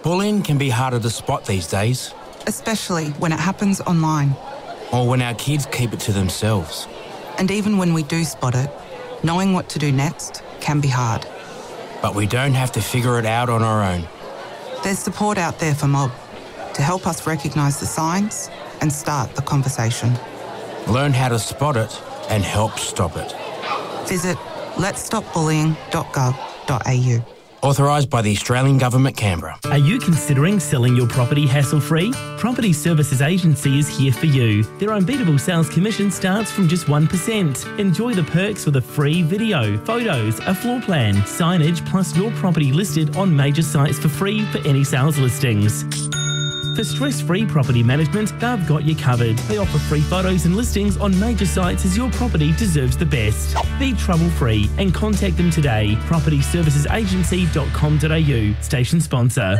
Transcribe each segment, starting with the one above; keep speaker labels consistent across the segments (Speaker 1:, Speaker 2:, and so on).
Speaker 1: Bullying can be harder to spot these days.
Speaker 2: Especially when it happens online.
Speaker 1: Or when our kids keep it to themselves.
Speaker 2: And even when we do spot it, knowing what to do next can be hard.
Speaker 1: But we don't have to figure it out on our own.
Speaker 2: There's support out there for Mob to help us recognise the signs and start the conversation.
Speaker 1: Learn how to spot it and help stop it.
Speaker 2: Visit letsstopbullying.gov.au.
Speaker 1: Authorised by the Australian Government, Canberra.
Speaker 3: Are you considering selling your property hassle-free? Property Services Agency is here for you. Their unbeatable sales commission starts from just 1%. Enjoy the perks with a free video, photos, a floor plan, signage, plus your property listed on major sites for free for any sales listings. For stress-free property management, they've got you covered. They offer free photos and listings on major sites as your property deserves the best. Be trouble-free and contact them today. propertyservicesagency.com.au. Station sponsor.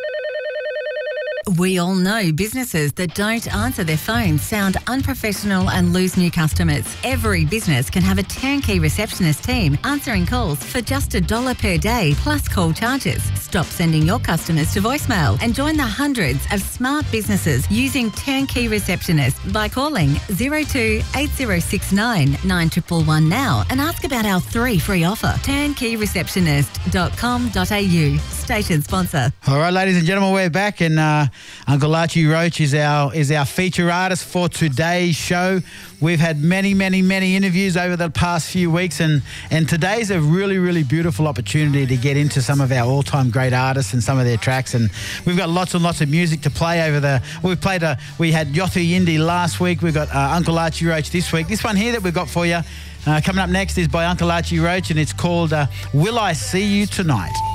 Speaker 4: We all know businesses that don't answer their phones sound unprofessional and lose new customers. Every business can have a turnkey receptionist team answering calls for just $1 per day plus call charges. Stop sending your customers to voicemail and join the hundreds of smart businesses using turnkey receptionists by calling 02 8069 9111 now and ask about our 3 free offer. turnkeyreceptionist.com.au. Station sponsor.
Speaker 5: All right, ladies and gentlemen, we're back, and Uncle Archie Roach is our feature artist for today's show. We've had many interviews over the past few weeks, and today's a really, really beautiful opportunity to get into some of our all-time great artists and some of their tracks. And we've got lots and lots of music to play over the. We had Yothu Yindi last week. We've got Uncle Archie Roach this week. This one here that we've got for you coming up next is by Uncle Archie Roach, and it's called "Will I See You Tonight."